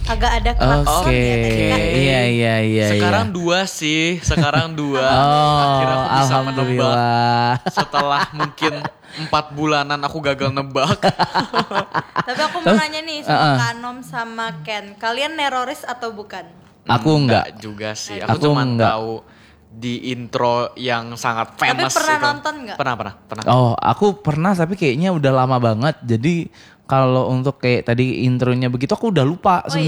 agak ada klakson Oke, ya tadi kan. iya. Sekarang 2 sih, sekarang 2. Akhirnya aku bisa menebak. Alhamdulillah. Setelah mungkin 4 bulanan aku gagal nebak. Tapi aku mau nanya nih sama Kanom sama Ken, kalian neroris atau bukan? Aku enggak. juga sih. Aku Aku cuma enggak. tahu di intro yang sangat famous. Tapi pernah itu. nonton nggak? Pernah. Oh, aku pernah tapi kayaknya udah lama banget. Jadi kalau untuk kayak tadi intronya begitu aku udah lupa.